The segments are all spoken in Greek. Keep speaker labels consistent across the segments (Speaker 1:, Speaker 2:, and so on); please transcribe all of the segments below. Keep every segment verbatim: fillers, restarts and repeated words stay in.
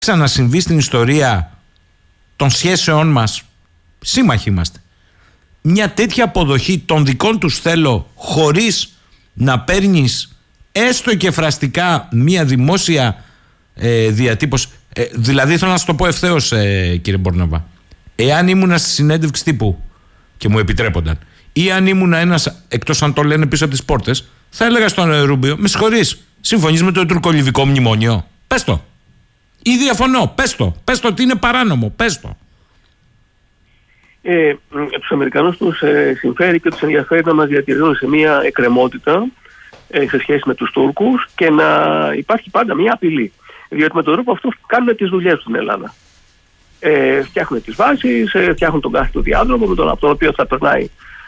Speaker 1: ξανασυμβεί στην ιστορία των σχέσεών μας, σύμμαχοι είμαστε, μια τέτοια αποδοχή των δικών τους θέλω χωρίς να παίρνεις έστω και φραστικά μια δημόσια ε, διατύπωση. Ε, δηλαδή θέλω να σου το πω ευθέως, ε, κύριε Μπορνόβα, εάν ήμουνα στη συνέντευξη τύπου και μου επιτρέπονταν, ή αν ήμουνα ένας, εκτός αν το λένε πίσω από τις πόρτες, θα έλεγα στον Ρούμπιο, με συγχωρείς, συμφωνείς με το τουρκολιβικό μνημόνιο? Πες το. Ή διαφωνώ, πες το. Πες το ότι είναι παράνομο, πες το.
Speaker 2: Ε, τους Αμερικανούς τους ε, συμφέρει και τους ενδιαφέρει να μας διατηρούν σε μια εκκρεμότητα ε, σε σχέση με τους Τούρκους και να υπάρχει πάντα μια απειλή. Διότι με τον τρόπο αυτό κάνουν τις δουλειές τους στην Ελλάδα. Ε, φτιάχνουν τις βάσεις, ε, φτιάχνουν τον κάθετο διάδρομο με τον, από τον οποίο θα περνάει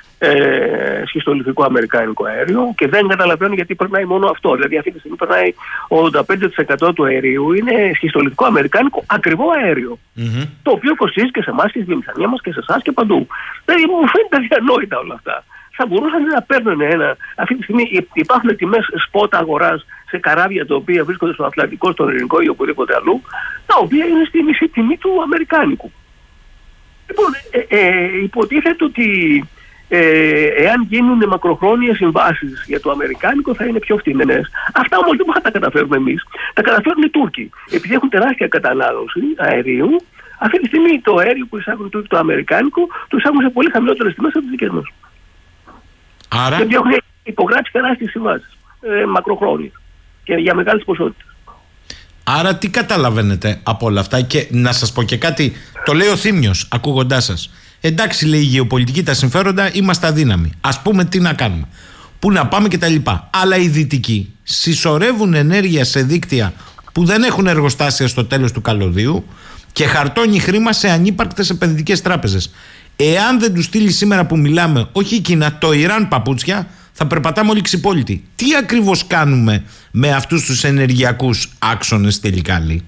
Speaker 2: ε, σχιστολιθικό αμερικάνικο αέριο και δεν καταλαβαίνουν γιατί περνάει μόνο αυτό. Δηλαδή αυτή τη στιγμή περνάει ογδόντα πέντε τοις εκατό του αερίου είναι σχιστολιθικό αμερικάνικο ακριβό αέριο. Mm-hmm. Το οποίο κοστίζει και σε εμάς και στη βιομηχανία μας και σε εσάς και παντού. Δηλαδή μου φαίνεται αδιανόητα όλα αυτά. Θα μπορούσαν να παίρνουν ένα. Αυτή τη στιγμή υπάρχουν τιμές σπότα αγοράς σε καράβια τα οποία βρίσκονται στον Ατλαντικό, στον Ειρηνικό ή οπουδήποτε αλλού, τα οποία είναι στη μισή τιμή του αμερικάνικου. Λοιπόν, ε, ε, υποτίθεται ότι ε, εάν γίνουν μακροχρόνιες συμβάσεις για το αμερικάνικο θα είναι πιο φτηνές. Αυτά όμως δεν μπορούμε να τα καταφέρουμε εμείς. Τα καταφέρουν οι Τούρκοι. Επειδή έχουν τεράστια κατανάλωση αερίου, αυτή τη στιγμή το αέριο που εισάγουν το, το αμερικάνικο το εισάγουν σε πολύ χαμηλότερες τιμές από τις δικές μας.
Speaker 1: Άρα...
Speaker 2: Γιατί έχουν υπογράψει τεράστιες συμβάσεις ε, μακροχρόνιες και για μεγάλες ποσότητες.
Speaker 1: Άρα τι καταλαβαίνετε από όλα αυτά? Και να σας πω και κάτι, το λέει ο Θήμιος ακούγοντάς σας. Εντάξει, λέει, η γεωπολιτική, τα συμφέροντα, είμαστε αδύναμοι. Ας πούμε τι να κάνουμε, πού να πάμε κτλ. Αλλά οι δυτικοί συσσωρεύουν ενέργεια σε δίκτυα που δεν έχουν εργοστάσια στο τέλος του καλωδίου και χαρτώνει χρήμα σε ανύπαρκτες επενδυτικές τράπεζες. Εάν δεν του στείλει σήμερα που μιλάμε, όχι η Κίνα, το Ιράν παπούτσια, θα περπατάμε όλοι ξυπόλοιτοι. Τι ακριβώς κάνουμε με αυτούς τους ενεργειακούς άξονες τελικά, λέει?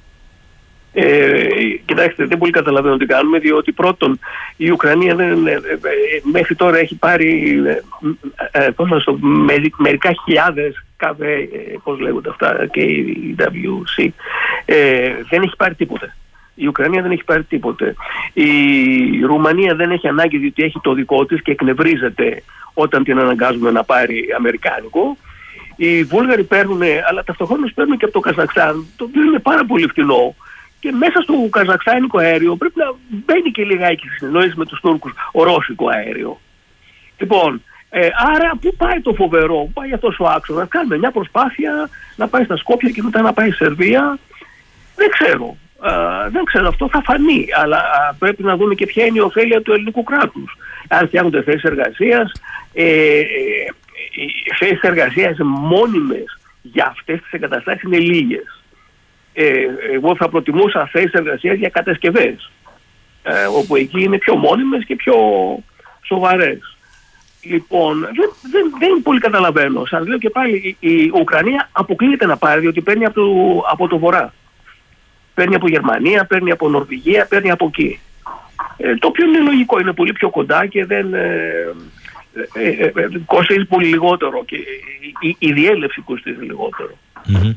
Speaker 2: Ε, κοιτάξτε, δεν πολύ καταλαβαίνω τι κάνουμε, διότι πρώτον η Ουκρανία δεν, ε, ε, μέχρι τώρα έχει πάρει ε, ε, πώς να στο, με, μερικά χιλιάδες κάθε, ε, πώς λέγονται αυτά, και η ντάμπλιου σι, ε, δεν έχει πάρει τίποτε. Η Ουκρανία δεν έχει πάρει τίποτε. Η Ρουμανία δεν έχει ανάγκη διότι έχει το δικό της και εκνευρίζεται όταν την αναγκάζουμε να πάρει αμερικάνικο. Οι Βούλγαροι παίρνουν, αλλά ταυτόχρονα παίρνουν και από το Καζακστάν, το οποίο είναι πάρα πολύ φτηνό. Και μέσα στο καζακστάνικο αέριο πρέπει να μπαίνει και λιγάκι στη συνεννόηση με τους Τούρκους ο ρώσικο αέριο. Λοιπόν, ε, άρα πού πάει το φοβερό, πού πάει αυτός ο άξονας? Κάνουμε μια προσπάθεια να πάει στα Σκόπια και μετά να πάει στη Σερβία. Δεν ξέρω. Uh, δεν ξέρω, αυτό θα φανεί, αλλά uh, πρέπει να δούμε και ποια είναι η ωφέλεια του ελληνικού κράτους. Αν φτιάχνονται θέσεις εργασίας, ε, ε, οι θέσεις εργασίας μόνιμες για αυτές τις εγκαταστάσεις είναι λίγες. Ε, εγώ θα προτιμούσα θέσεις εργασίας για κατασκευές, ε, όπου εκεί είναι πιο μόνιμες και πιο σοβαρές. Λοιπόν, δεν, δεν, δεν πολύ καταλαβαίνω. Σας λέω και πάλι, η, η Ουκρανία αποκλείεται να πάρει, διότι παίρνει από το, από το βορρά. Παίρνει από Γερμανία, παίρνει από Νορβηγία, παίρνει από εκεί. Ε, το οποίο είναι λογικό, είναι πολύ πιο κοντά και δεν ε, ε, ε, ε, κοστίζει πολύ λιγότερο και η, η διέλευση κοστίζει λιγότερο. Mm-hmm.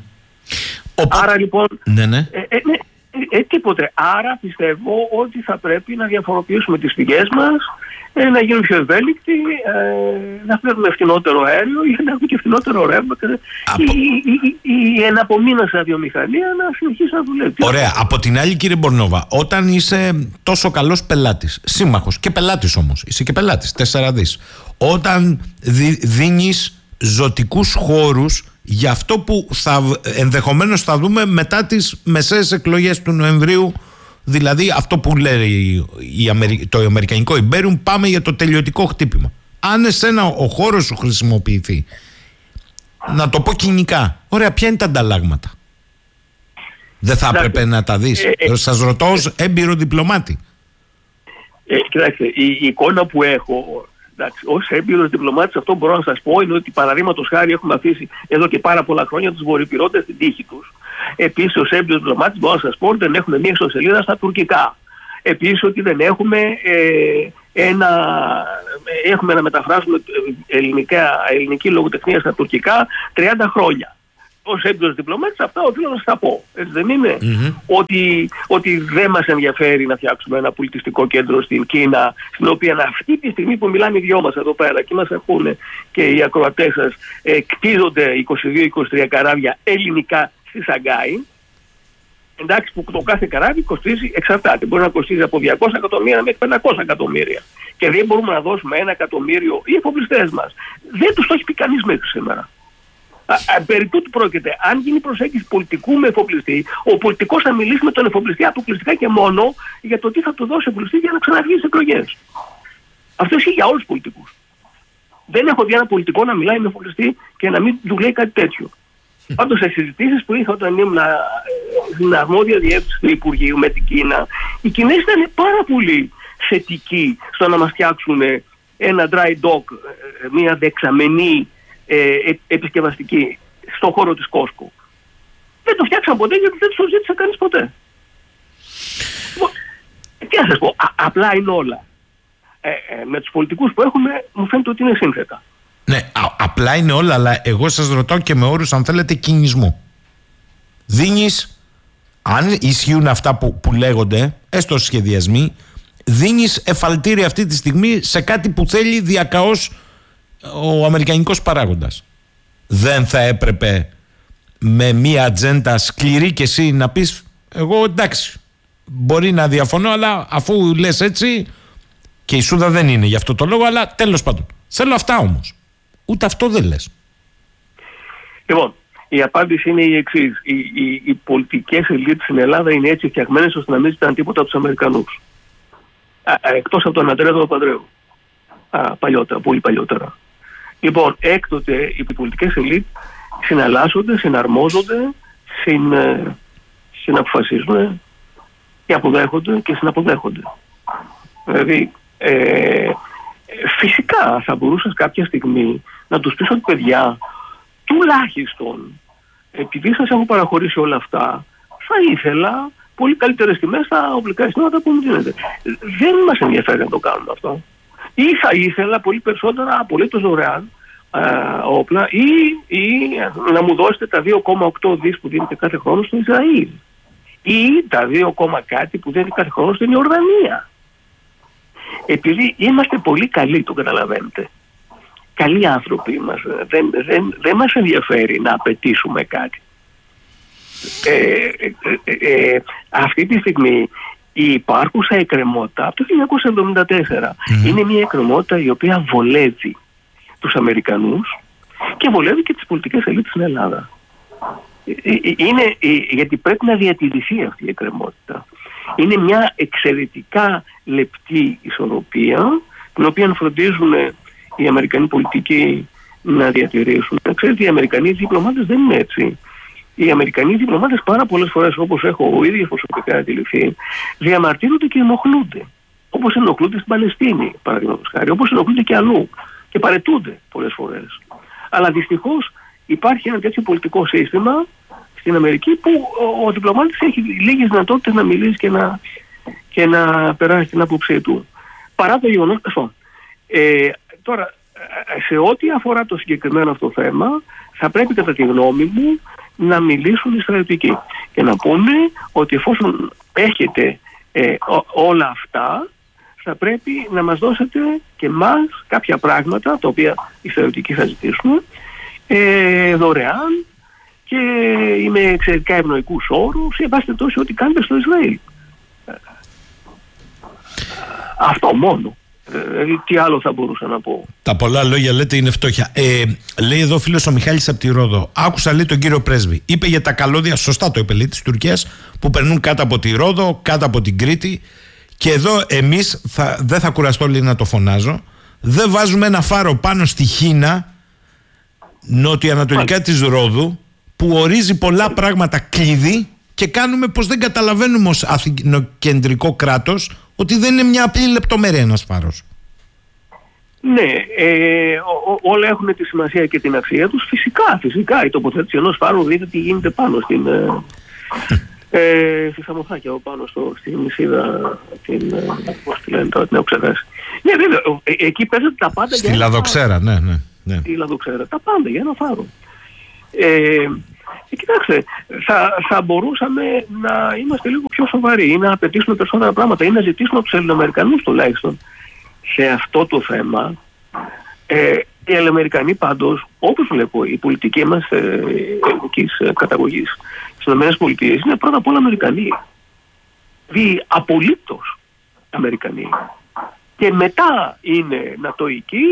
Speaker 2: Άρα λοιπόν, ναι, ναι. Ε, ε, ναι, ε, τίποτε. Άρα πιστεύω ότι θα πρέπει να διαφοροποιήσουμε τις πηγές μας, ε, να γίνουν πιο ευέλικτοι, ε, να φέρουμε φθηνότερο αέριο ή να έχουμε και φθηνότερο ρεύμα και Από... η, η, η, η εναπομείνασα βιομηχανία να συνεχίσει να δουλεύει.
Speaker 1: Ωραία. Από την άλλη, κύριε Μπορνόβα, όταν είσαι τόσο καλός πελάτης, σύμμαχος και πελάτης όμως, είσαι και πελάτης, τέσσερα δις, όταν δι, δίνεις ζωτικούς χώρους για αυτό που θα, ενδεχομένως θα δούμε μετά τις μεσαίες εκλογές του Νοεμβρίου, δηλαδή αυτό που λέει η Αμερι... το αμερικανικό Imperium, πάμε για το τελειωτικό χτύπημα. Αν εσένα ο χώρος σου χρησιμοποιηθεί, να το πω κοινικά, ωραία, ποια είναι τα ανταλλάγματα? Δεν θα έπρεπε να τα δεις? Ε, ε, Σας ρωτώ ως έμπειρο διπλωμάτη.
Speaker 2: Ε, κοιτάξτε, η, η εικόνα που έχω, ως έμπειρος διπλωμάτης, αυτό μπορώ να σας πω είναι ότι παραδείγματος χάρη έχουμε αφήσει εδώ και πάρα πολλά χρόνια τους βορειοπυρώτες στην τύχη τους. Επίσης, ως έμπειρος διπλωμάτης μπορώ να σας πω ότι δεν έχουμε μία ιστοσελίδα στα τουρκικά. Επίσης, ότι δεν έχουμε ε, ένα, έχουμε να μεταφράσουμε ελληνικά, ελληνική λογοτεχνία στα τουρκικά τριάντα χρόνια. ως έμπειρος διπλωμάτης αυτά οφείλω να σας τα πω. Έτσι δεν είναι?
Speaker 1: Mm-hmm.
Speaker 2: Ότι, ότι δεν μας ενδιαφέρει να φτιάξουμε ένα πολιτιστικό κέντρο στην Κίνα, στην οποία αυτή τη στιγμή που μιλάμε οι δυο μας εδώ πέρα και μας ακούνε και οι ακροατές σας, ε, κτίζονται είκοσι δύο είκοσι τρία καράβια ελληνικά στη Σαγκάη. Εντάξει, που το κάθε καράβι κοστίζει, εξαρτάται. Μπορεί να κοστίζει από διακόσια εκατομμύρια μέχρι πεντακόσια εκατομμύρια. Και δεν μπορούμε να δώσουμε ένα εκατομμύριο οι εφοπλιστές μας. Δεν τους το έχει πει κανείς μέχρι σήμερα. Περί τούτου πρόκειται. Αν γίνει προσέγγιση πολιτικού με εφοπλιστή, ο πολιτικός θα μιλήσει με τον εφοπλιστή αποκλειστικά και μόνο για το τι θα του δώσει ο εφοπλιστή για να ξαναβγεί στις εκλογές. Αυτό ισχύει για όλους τους πολιτικούς. Δεν έχω δει ένα πολιτικό να μιλάει με εφοπλιστή και να μην του λέει κάτι τέτοιο. Πάντως σε συζητήσεις που είχα όταν ήμουν στην αρμόδια διεύθυνση του Υπουργείου με την Κίνα, οι Κινέζοι ήταν πάρα πολύ θετικοί στο να μας φτιάξουν ένα dry dock, μια δεξαμενή ε, επισκευαστική στον χώρο της Κόσκο. Δεν το φτιάξαν ποτέ γιατί δεν το ζήτησε κανείς ποτέ. Τι να σας πω, α, απλά είναι όλα. Ε, ε, με τους πολιτικούς που έχουμε μου φαίνεται ότι είναι σύνθετα.
Speaker 1: Ναι, α, απλά είναι όλα, αλλά εγώ σας ρωτάω και με όρους, αν θέλετε, κινησμού. Δίνεις, αν ισχύουν αυτά που, που λέγονται, έστω σχεδιασμοί, δίνεις εφαλτήρια αυτή τη στιγμή σε κάτι που θέλει διακαώς ο αμερικανικός παράγοντας. Δεν θα έπρεπε με μία ατζέντα σκληρή και εσύ να πεις, εγώ εντάξει, μπορεί να διαφωνώ, αλλά αφού λες έτσι, και η Σούδα δεν είναι γι' αυτό το λόγο, αλλά τέλος πάντων, θέλω αυτά όμως. Ούτε αυτό δεν λες.
Speaker 2: Λοιπόν, η απάντηση είναι η εξής. Οι, οι, οι πολιτικές ελίτ στην Ελλάδα είναι έτσι φτιαγμένες ώστε να μην ζητάνε τίποτα από τους Αμερικανούς. Α, εκτός από τον Αντρέα Παπανδρέου. Α, παλιότερα, πολύ παλιότερα. Λοιπόν, έκτοτε οι πολιτικές ελίτ συναλλάσσονται, συναρμόζονται, συν, συναποφασίζουν και αποδέχονται και συναποδέχονται. Δηλαδή, ε, φυσικά θα μπορούσες κάποια στιγμή να τους πεις ότι παιδιά, τουλάχιστον επειδή σας έχω παραχωρήσει όλα αυτά, θα ήθελα πολύ καλύτερες τιμές στα οπλικά συστήματα που μου δίνετε. Δεν μας ενδιαφέρει να το κάνουμε αυτό. Ή θα ήθελα πολύ περισσότερα απολύτως δωρεάν ε, όπλα ή, ή να μου δώσετε τα δύο κόμμα οκτώ δις που δίνετε κάθε χρόνο στο Ισραήλ ή τα δύο, κάτι που δίνετε κάθε χρόνο στην Ιορδανία. Επειδή είμαστε πολύ καλοί, το καταλαβαίνετε. Καλοί άνθρωποι μας, δεν, δεν, δεν μας ενδιαφέρει να απαιτήσουμε κάτι. Ε, ε, ε, ε, αυτή τη στιγμή η υπάρχουσα εκκρεμότητα από το χίλια εννιακόσια εβδομήντα τέσσερα mm. είναι μια εκκρεμότητα η οποία βολεύει τους Αμερικανούς και βολεύει και τις πολιτικές ελίτ στην Ελλάδα. Είναι, γιατί πρέπει να διατηρηθεί αυτή η εκκρεμότητα. Είναι μια εξαιρετικά λεπτή ισορροπία, την οποία φροντίζουν οι Αμερικανοί πολιτικοί να διατηρήσουν. Ξέρετε, οι Αμερικανοί διπλωμάτες δεν είναι έτσι. Οι Αμερικανοί διπλωμάτες πάρα πολλές φορές, όπως έχω ο ίδιος προσωπικά αντιληφθεί, διαμαρτύρονται και ενοχλούνται. Όπως ενοχλούνται στην Παλαιστίνη, παραδείγματος χάρη, όπως ενοχλούνται και αλλού και παρετούνται πολλές φορές. Αλλά δυστυχώς υπάρχει ένα τέτοιο πολιτικό σύστημα στην Αμερική που ο, ο διπλωμάτης έχει λίγες δυνατότητες να μιλήσει και να, και να περάσει την άποψή του. Παρά το γεγονός αυτό. Ε, τώρα, σε ό,τι αφορά το συγκεκριμένο αυτό θέμα, θα πρέπει κατά τη γνώμη μου να μιλήσουν οι στρατιωτικοί και να πούνε ότι εφόσον έχετε ε, ό, όλα αυτά, θα πρέπει να μας δώσετε και εμάς κάποια πράγματα, τα οποία οι στρατιωτικοί θα ζητήσουν, ε, δωρεάν και με εξαιρετικά ευνοϊκούς όρους, ή εν πάση περιπτώσει ό,τι κάνετε στο Ισραήλ. Αυτό μόνο. Δηλαδή, τι άλλο θα μπορούσα να πω.
Speaker 1: Τα πολλά λόγια λέτε είναι φτώχεια. Ε, λέει εδώ φίλος ο Μιχάλης από τη Ρόδο. Άκουσα, λέει, τον κύριο πρέσβη. Είπε για τα καλώδια, σωστά το είπε, λέει, της Τουρκίας, που περνούν κάτω από τη Ρόδο, κάτω από την Κρήτη. Και εδώ εμείς, θα, δεν θα κουραστώ, λέει, να το φωνάζω, δεν βάζουμε ένα φάρο πάνω στη Χίνα, νοτιοανατολικά της Ρόδου, που ορίζει πολλά πράγματα κλειδί, και κάνουμε πως δεν καταλαβαίνουμε ως αθηνοκεντρικό κράτος ότι δεν είναι μια απλή λεπτομέρεια ένας φάρος.
Speaker 2: Ναι, ε, ό, ό, όλα έχουν τη σημασία και την αξία τους. Φυσικά, φυσικά. Η τοποθέτηση ενός φάρου, δείτε τι γίνεται πάνω στην, ε, στη Σαμοθάκια, πάνω στο, στη νησίδα, την, πώς τη λένε τώρα, την έχω ξεχάσει. Ναι, βέβαια, ε, εκεί παίζονται τα πάντα.
Speaker 1: Στη Λαδοξέρα, ναι, ναι, ναι.
Speaker 2: Στη Λαδοξέρα, τα πάντα για ένα φάρο. Ε, Ε, κοιτάξτε, θα, θα μπορούσαμε να είμαστε λίγο πιο σοβαροί ή να απαιτήσουμε περισσότερα πράγματα ή να ζητήσουμε από τους Ελληνοαμερικανούς τουλάχιστον σε αυτό το θέμα. Ε, οι Ελληνοαμερικανοί πάντως, όπως βλέπω, η πολιτική μας ε, ελληνικής ε, καταγωγής στις ΗΠΑ είναι πρώτα απ' όλα Αμερικανοί. Δηλαδή απολύτως Αμερικανοί. Και μετά είναι νατοικοί,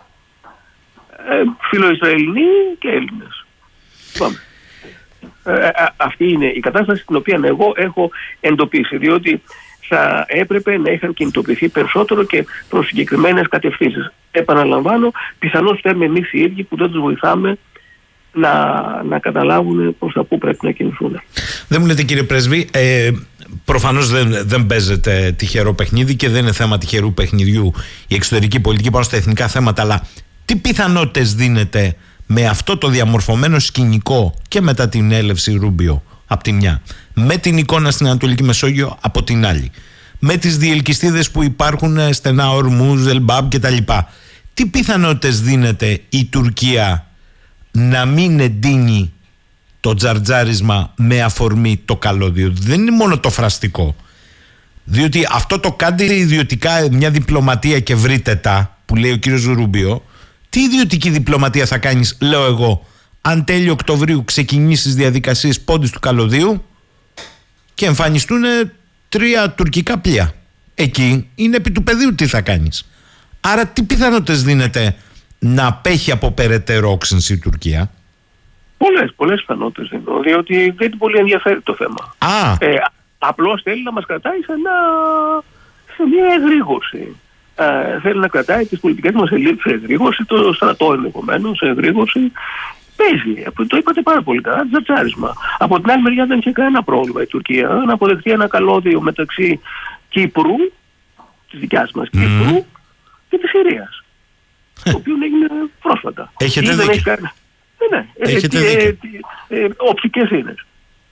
Speaker 2: ε, φιλοϊσραηλινοί και Έλληνες. Πάμε. Ε, αυτή είναι η κατάσταση την οποία εγώ έχω εντοπίσει, διότι θα έπρεπε να είχαν κινητοποιηθεί περισσότερο και προς συγκεκριμένες κατευθύνσεις. Επαναλαμβάνω, πιθανώς φταίμε εμείς οι ίδιοι που δεν τους βοηθάμε να, να καταλάβουν προς τα πού πρέπει να κινηθούν.
Speaker 1: Δεν μου λέτε, κύριε Πρέσβη, ε, προφανώς δεν, δεν παίζεται τυχερό παιχνίδι και δεν είναι θέμα τυχερού παιχνιδιού η εξωτερική πολιτική πάνω στα εθνικά θέματα, αλλά τι πιθανότητες δίνεται με αυτό το διαμορφωμένο σκηνικό και μετά την έλευση Ρούμπιο από τη μια, με την εικόνα στην Ανατολική Μεσόγειο από την άλλη, με τις διελκυστίδες που υπάρχουν στενά Ορμούζ, Ελμπάμπ κτλ. Τι πιθανότητες δίνεται η Τουρκία να μην εντείνει το τζαρτζάρισμα με αφορμή το καλώδιο? Δεν είναι μόνο το φραστικό, διότι αυτό το κάντε ιδιωτικά μια διπλωματία και βρείτε τα που λέει ο κύριος Ρούμπιο. Τι ιδιωτική διπλωματία θα κάνεις, λέω εγώ, αν τέλειο Οκτωβρίου ξεκινήσεις διαδικασίες πόντις του καλωδίου και εμφανιστούν τρία τουρκικά πλοία? Εκεί είναι επί του πεδίου τι θα κάνεις. Άρα τι πιθανότητες δίνεται να απέχει από περαιτέρω όξυνση η Τουρκία?
Speaker 2: Πολλές, πολλές πιθανότητες δίνω, διότι δεν πολύ ενδιαφέρει το θέμα.
Speaker 1: Α.
Speaker 2: Ε, απλώς θέλει να μας κρατάει σε, ένα, σε μια εγρήγορση. Ε, θέλει να κρατάει τις πολιτικές μας ελίτ σε εγρήγορση, το στρατό ενδεχομένως σε εγρήγορση. Παίζει, το είπατε πάρα πολύ καλά, τζατζάρισμα. Από την άλλη μεριά δεν είχε κανένα πρόβλημα η Τουρκία να αποδεχτεί ένα καλώδιο μεταξύ Κύπρου, της δικιάς μας mm. Κύπρου, και της Συρίας, το οποίο έγινε πρόσφατα.
Speaker 1: Έχετε δίκιο.
Speaker 2: Έχει κάνει... ναι, ναι.
Speaker 1: Έχετε
Speaker 2: ε,
Speaker 1: δίκιο.
Speaker 2: Ε, ε, ε, οπτικές ίνες.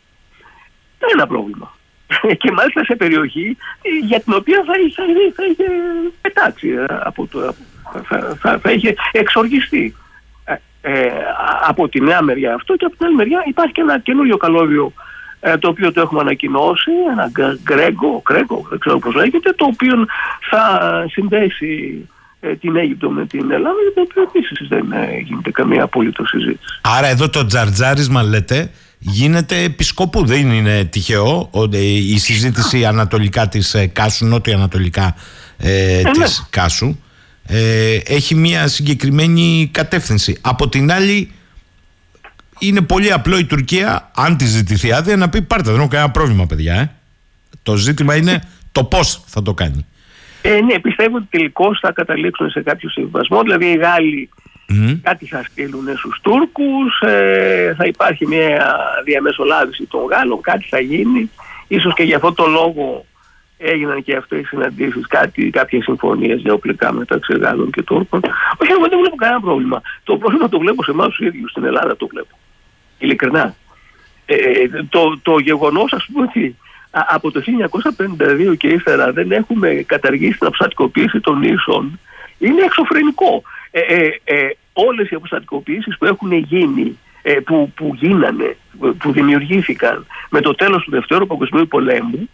Speaker 2: Δεν είναι ένα πρόβλημα. Και μάλιστα σε περιοχή για την οποία θα, θα, θα είχε πετάξει από το, θα, θα, θα είχε εξοργιστεί ε, ε, από τη μια μεριά αυτό, και από την άλλη μεριά υπάρχει και ένα καινούριο καλώδιο ε, το οποίο το έχουμε ανακοινώσει, ένα γκρέγκο, γκρέγκο, δεν ξέρω πώς λέγεται, το οποίο θα συνδέσει ε, την Αίγυπτο με την Ελλάδα, για το οποίο επίσης δεν ε, γίνεται καμία απολύτως συζήτηση.
Speaker 1: Άρα εδώ το τζαρτζάρισμα, λέτε, γίνεται επί σκοπού. Δεν είναι τυχαίο η συζήτηση ανατολικά της Κάσου, νότιο-ανατολικά ε,
Speaker 2: ε,
Speaker 1: της ναι. Κάσου ε, έχει μια συγκεκριμένη κατεύθυνση. Από την άλλη είναι πολύ απλό η Τουρκία, αν τη ζητηθεί άδεια, να πει πάρτε, δεν έχω κανένα πρόβλημα παιδιά. Ε. Το ζήτημα είναι το πώς θα το κάνει.
Speaker 2: Ε, ναι, πιστεύω ότι τελικώς θα καταλήξουν σε κάποιο συμβιβασμό. Δηλαδή οι Γάλλοι mm. κάτι θα στείλουν στους Τούρκους, ε, θα υπάρχει μια διαμεσολάβηση των Γάλλων, κάτι θα γίνει. Ίσως και για αυτό το λόγο έγιναν και αυτές οι συναντήσεις, κάτι, κάποιες συμφωνίες γεωπλικά μεταξύ Γάλλων και Τούρκων. Όχι, εγώ δεν βλέπω κανένα πρόβλημα. Το πρόβλημα το βλέπω σε εμάς τους ίδιους, στην Ελλάδα το βλέπω. Ειλικρινά. Ε, το, το γεγονός, ας πούμε, ότι από το χίλια εννιακόσια πενήντα δύο και ύστερα δεν έχουμε καταργήσει την αποστατικοποίηση των νήσων είναι εξωφρενικό. Ε, ε, ε, όλες οι αποστατικοποιήσεις που έχουν γίνει, ε, που, που γίνανε, που δημιουργήθηκαν με το τέλος του Δευτέρου Παγκοσμίου Πολέμου,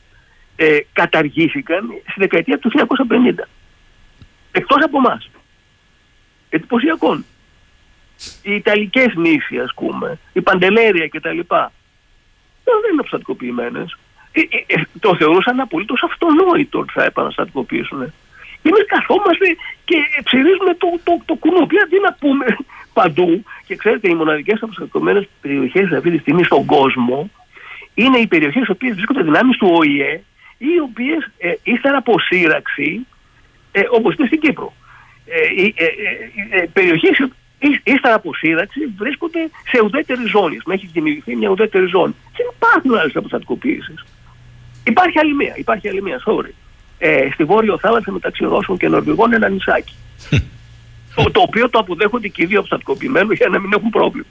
Speaker 2: ε, καταργήθηκαν στη δεκαετία του χίλια εννιακόσια πενήντα. Εκτός από εμάς. Εντυπωσιακών. Οι Ιταλικές νήσοι, ας πούμε, η Παντελέρια κτλ. Δεν είναι αποστατικοποιημένες. Ε, ε, ε, το θεωρούσαν απολύτως αυτονόητο ότι θα επαναστατικοποιήσουν. Εμείς καθόμαστε και ψηρίζουμε το, το, το κουνούπι, αντί να πούμε παντού. Και ξέρετε, οι μοναδικές αποστατικοποιημένες περιοχές αυτή τη στιγμή στον κόσμο είναι οι περιοχές στις οποίες βρίσκονται δυνάμεις του Ο Η Ε, οι οποίες ε, ύστερα από σύραξη, ε, όπως είναι στην Κύπρο, ε, ε, ε, ε, περιοχές ύστερα από σύραξη βρίσκονται σε ουδέτερες ζώνες. Με έχει δημιουργηθεί μια ουδέτερη ζώνη. Δεν υπάρχουν άλλες αποστατικοποίησεις. Υπάρχει άλλη μία, υπάρχει άλλη μία, sorry. Ε, στη Βόρειο Θάλασσα μεταξύ Ρώσων και Νορβηγών ένα νησάκι. το, το οποίο το αποδέχονται και οι δύο αποστατικοποιημένοι για να μην έχουν πρόβλημα.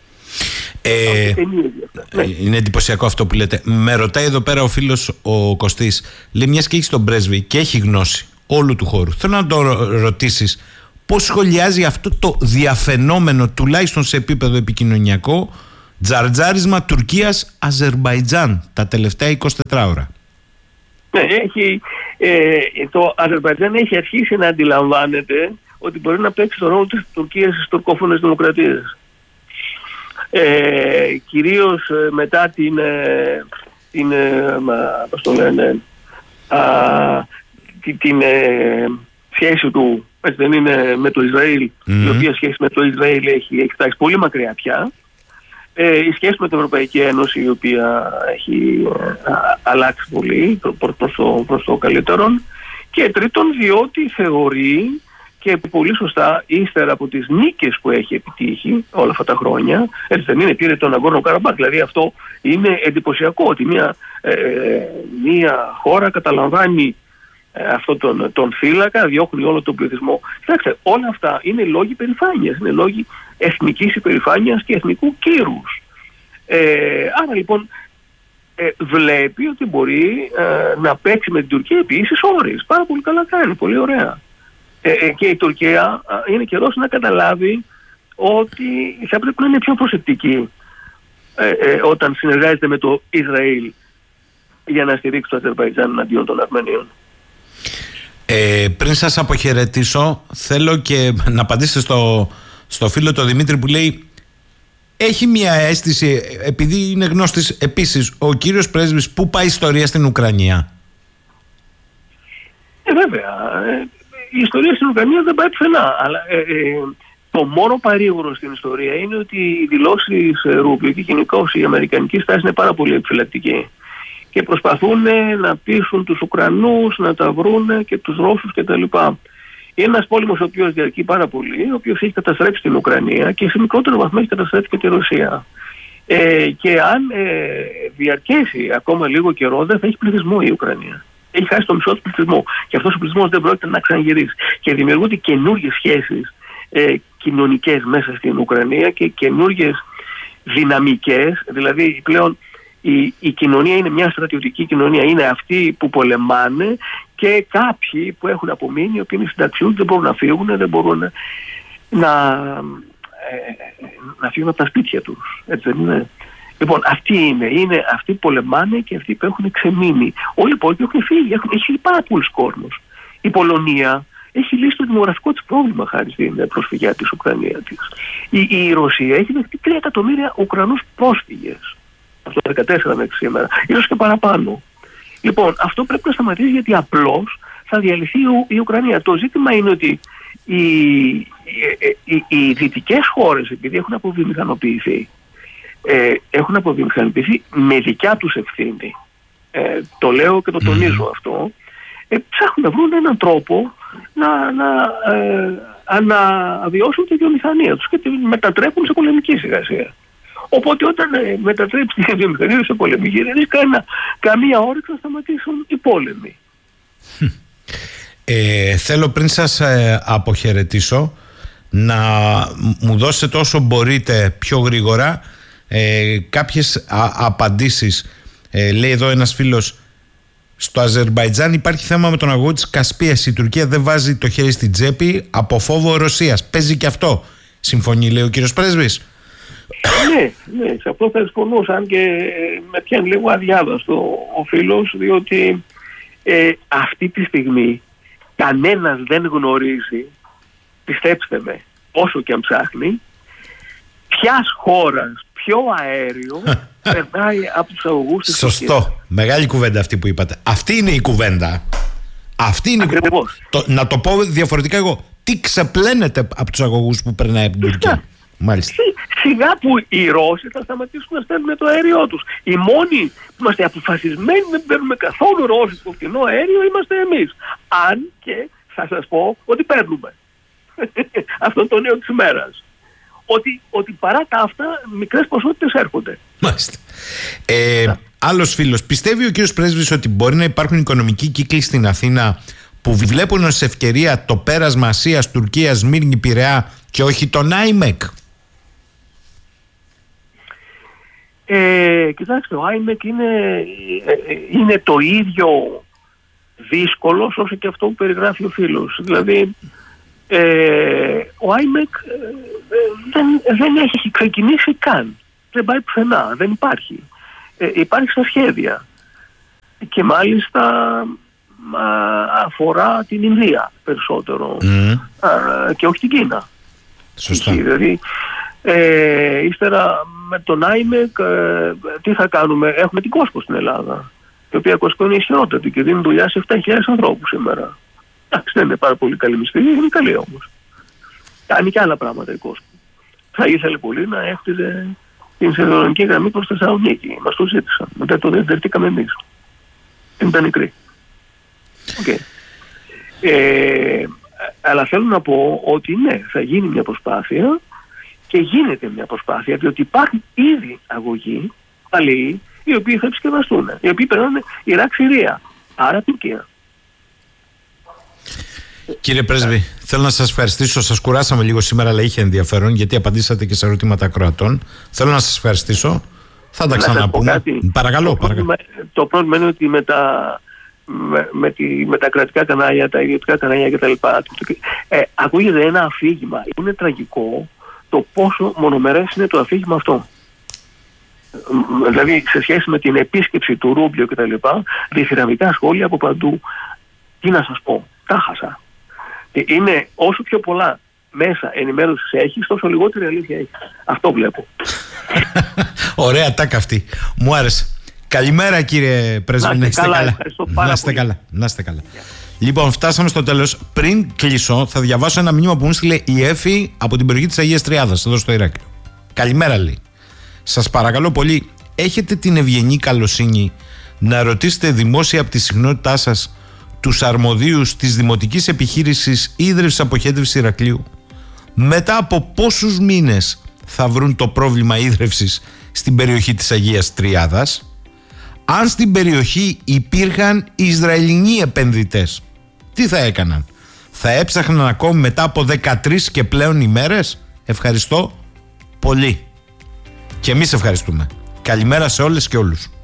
Speaker 1: Ε, ναι. Είναι εντυπωσιακό αυτό που λέτε. Με ρωτάει εδώ πέρα ο φίλος ο Κωστής, λέει, μιας και έχει τον πρέσβη και έχει γνώση όλου του χώρου, θέλω να το ρωτήσεις πώς σχολιάζει αυτό το διαφαινόμενο, τουλάχιστον σε επίπεδο επικοινωνιακό, Τζαρτζάρισμα Τουρκίας-Αζερμπαϊτζάν τα τελευταία εικοσιτέσσερις ώρα.
Speaker 2: Ναι, έχει, ε, το Αζερμπαϊτζάν έχει αρχίσει να αντιλαμβάνεται ότι μπορεί να παίξει τον ρόλο της Τουρκίας στις τουρκόφωνες δημοκρατίες. Ε, κυρίως ε, μετά την, ε, την, ε, πώς το λένε, α, την, την ε, σχέση του, έτσι δεν είναι, με το Ισραήλ, mm-hmm. η οποία σχέση με το Ισραήλ έχει, έχει φτάσει πολύ μακριά πια. Ε, η σχέση με την Ευρωπαϊκή Ένωση, η οποία έχει ε, α, αλλάξει πολύ προ, προς, το, προς το καλύτερον. Και τρίτον, διότι θεωρεί, και πολύ σωστά, ύστερα από τις νίκες που έχει επιτύχει όλα αυτά τα χρόνια, έτσι δεν είναι, πήρε τον Αγκόρνο Καραμπάκ, δηλαδή αυτό είναι εντυπωσιακό, ότι μια, ε, μια χώρα καταλαμβάνει ε, αυτόν τον, τον φύλακα, διώχνει όλο τον πληθυσμό. Κοιτάξτε, όλα αυτά είναι λόγοι περηφάνειας, είναι λόγοι εθνικής υπερηφάνειας και εθνικού κύρους. Ε, άρα λοιπόν ε, βλέπει ότι μπορεί ε, να παίξει με την Τουρκία επί ίσης όρης. Πάρα πολύ καλά κάνει, πολύ ωραία. Ε, και η Τουρκία είναι καιρός να καταλάβει ότι θα πρέπει να είναι πιο προσεκτική ε, ε, όταν συνεργάζεται με το Ισραήλ για να στηρίξει το Αζερμπαϊτζάν εναντίον των Αρμενίων.
Speaker 1: Ε, πριν σας αποχαιρετήσω, θέλω και να απαντήσετε στο, στο φίλο το Δημήτρη που λέει, έχει μια αίσθηση, επειδή είναι γνώστης επίσης ο κύριος πρέσβης, που πάει η ιστορία στην Ουκρανία?
Speaker 2: Ε, βέβαια. Ε, η ιστορία στην Ουκρανία δεν πάει πουθενά. Αλλά ε, ε, το μόνο παρήγορο στην ιστορία είναι ότι οι δηλώσεις ε, Ρούμπιο και γενικώς η αμερικανική στάση είναι πάρα πολύ επιφυλακτική. Και προσπαθούν ε, να πείσουν τους Ουκρανούς, να τα βρούνε και τους Ρώσους κτλ. Είναι ένας πόλεμος ο οποίος διαρκεί πάρα πολύ, ο οποίος έχει καταστρέψει την Ουκρανία και σε μικρότερο βαθμό έχει καταστρέψει και τη Ρωσία. Ε, και αν ε, διαρκέσει ακόμα λίγο καιρό, δεν θα έχει πληθυσμό η Ουκρανία. Έχει χάσει το μισό του πληθυσμό. Και αυτός ο πληθυσμός δεν πρόκειται να ξαναγυρίσει. Και δημιουργούνται καινούργιες σχέσεις ε, κοινωνικές μέσα στην Ουκρανία και καινούργιες δυναμικές. Δηλαδή πλέον η, η κοινωνία είναι μια στρατιωτική κοινωνία. Είναι αυτοί που πολεμάνε και κάποιοι που έχουν απομείνει, οι οποίοι είναι συνταξιούχοι, δεν μπορούν να φύγουν, δεν μπορούν να, να, ε, να φύγουν από τα σπίτια τους. Έτσι δεν είναι? Λοιπόν, αυτοί είναι, είναι αυτοί που πολεμάνε και αυτοί που έχουν ξεμείνει. Όλοι οι υπόλοιποι έχουν φύγει, έχουν, έχει φύγει πάρα πολλοί κόσμος. Η Πολωνία έχει λύσει το δημογραφικό της πρόβλημα χάρη στην προσφυγιά της Ουκρανίας της. Η, η Ρωσία έχει δεχτεί τρία εκατομμύρια Ουκρανούς πρόσφυγες. Αυτό το δεκατέσσερα μέχρι σήμερα, ίσως και παραπάνω. Λοιπόν, αυτό πρέπει να σταματήσει, γιατί απλώς θα διαλυθεί η, η Ουκρανία. Το ζήτημα είναι ότι οι, οι, οι, οι δυτικές χώρες, επειδή έχουν αποβιομηχανοποιηθεί, Ε, έχουν αποβιομηχανοποιηθεί με δικιά τους ευθύνη. Ε, το λέω και το τονίζω mm. αυτό. Ε, ψάχνουν να βρουν έναν τρόπο να, να ε, αναβιώσουν τη βιομηχανία τους και τη μετατρέπουν σε πολεμική σιγασία. Οπότε όταν ε, μετατρέψει τη βιομηχανία σε πολεμική, δεν έχει κανένα, καμία όρεξη να σταματήσουν οι πόλεμοι.
Speaker 1: Ε, θέλω πριν σας ε, αποχαιρετήσω να μου δώσετε όσο μπορείτε πιο γρήγορα Ε, κάποιες α, απαντήσεις. ε, Λέει εδώ ένας φίλος, στο Αζερμπαϊτζάν υπάρχει θέμα με τον αγωγό της Κασπίας. Η Τουρκία δεν βάζει το χέρι στην τσέπη από φόβο Ρωσίας. Παίζει και αυτό. Συμφωνεί, λέει ο κύριος πρέσβης?
Speaker 2: Ναι, ναι, σε αυτό θα συμφωνούσα, αν και ε, με πιάνει λίγο αδιάβαστο ο φίλος, διότι ε, αυτή τη στιγμή κανένας δεν γνωρίζει, πιστέψτε με, όσο και αν ψάχνει, ποιας χώρας πιο αέριο περνάει από τους αγωγούς της Τουρκίας.
Speaker 1: Σωστό. Μεγάλη κουβέντα αυτή που είπατε. Αυτή είναι η κουβέντα. Αυτή είναι η κουβέντα. Το, να το πω διαφορετικά εγώ. Τι ξεπλένεται από τους αγωγούς που περνάει από την Τουρκία? Μάλιστα.
Speaker 2: Σιγά που οι Ρώσοι θα σταματήσουν να στέλνουν το αέριό τους. Οι μόνοι που είμαστε αποφασισμένοι δεν παίρνουμε καθόλου ρώσικο φθηνό αέριο είμαστε εμείς. Αν και θα σας πω ότι παίρνουμε. Αυτό είναι το νέο της ημέρας. Ότι, ότι παρά τα αυτά μικρές ποσότητες έρχονται.
Speaker 1: Μάλιστα. Ε, άλλος φίλος, πιστεύει ο κύριος πρέσβης ότι μπορεί να υπάρχουν οικονομικοί κύκλοι στην Αθήνα που βλέπουν ως ευκαιρία το πέρασμα Ασίας, Τουρκίας, Σμύρνη, Πειραιά και όχι τον άιμεκ?
Speaker 2: Ε, κοιτάξτε, ο άιμεκ είναι, είναι το ίδιο δύσκολο όσο και αυτό που περιγράφει ο φίλος. Δηλαδή Ε, ο άιμεκ ε, δεν, δεν έχει ξεκινήσει καν. δεν πάει πουθενά, δεν υπάρχει. Ε, υπάρχει στα σχέδια. Και μάλιστα α, αφορά την Ινδία περισσότερο mm. α, και όχι την Κίνα.
Speaker 1: Σωστά.
Speaker 2: Δηλαδή, ε, ύστερα με τον άιμεκ ε, τι θα κάνουμε? Έχουμε την Κόσκο στην Ελλάδα, η οποία Κόσκο είναι ισχυρότατη και δίνει δουλειά σε επτά χιλιάδες ανθρώπους σήμερα. Εντάξει, δεν είναι πάρα πολύ καλή μισθή, είναι καλή όμως. Κάνει και άλλα πράγματα η Κόσκο. Θα ήθελε πολύ να έχτιζε την σιδηροδρομική γραμμή προς Θεσσαλονίκη. Μας το ζήτησαν. Μετά το δεχτήκαμε εμείς. Ήταν μικρή. Okay. Ε, αλλά θέλω να πω ότι ναι, θα γίνει μια προσπάθεια και γίνεται μια προσπάθεια, διότι υπάρχουν ήδη αγωγοί, παλαιοί, οι οποίοι θα επισκευαστούν, οι οποίοι περνάνε Ιράκ-Συρία, άρα Τουρκία.
Speaker 1: Κύριε Πρέσβη, θέλω να σας ευχαριστήσω. Σας κουράσαμε λίγο σήμερα, αλλά είχε ενδιαφέρον γιατί απαντήσατε και σε ερωτήματα ακροατών. Θέλω να σας ευχαριστήσω. Θα τα ξαναπούμε. Παρακαλώ,
Speaker 2: το,
Speaker 1: παρακαλώ.
Speaker 2: Πρόβλημα, το πρόβλημα είναι ότι με τα, με, με, τη, με τα κρατικά κανάλια, τα ιδιωτικά κανάλια κτλ. Ε, ακούγεται ένα αφήγημα. Είναι τραγικό το πόσο μονομερές είναι το αφήγημα αυτό. Δηλαδή, σε σχέση με την επίσκεψη του Ρούμπιο κτλ., διθυραμβικά σχόλια από παντού. Τι να σας πω, τα χάσα. Είναι όσο πιο πολλά μέσα ενημέρωσης έχεις, τόσο λιγότερη αλήθεια έχεις. Αυτό βλέπω.
Speaker 1: Ωραία τάκα αυτή. Μου άρεσε. Καλημέρα κύριε Πρέσβη.
Speaker 2: Να είστε καλά.
Speaker 1: καλά. Να είστε καλά. Να είστε καλά. Yeah. Λοιπόν, φτάσαμε στο τέλος. Πριν κλείσω, θα διαβάσω ένα μήνυμα που μου στείλε η Έφη από την περιοχή της Αγίας Τριάδας, εδώ στο Ηράκλειο. Καλημέρα, λέει. Σας παρακαλώ πολύ, έχετε την ευγενή καλοσύνη να ρωτήσετε δημόσια από τη συχνότητά σας τους αρμοδίους της Δημοτικής Επιχείρησης Ίδρυυσης Αποχέτευσης Ηρακλείου μετά από πόσους μήνες θα βρουν το πρόβλημα ίδρυυσης στην περιοχή της Αγίας Τριάδας, αν στην περιοχή υπήρχαν Ισραηλινοί επενδυτές, τι θα έκαναν? Θα έψαχναν ακόμη μετά από δεκατρείς και πλέον ημέρες? Ευχαριστώ πολύ. Και εμείς ευχαριστούμε. Καλημέρα σε όλες και όλους.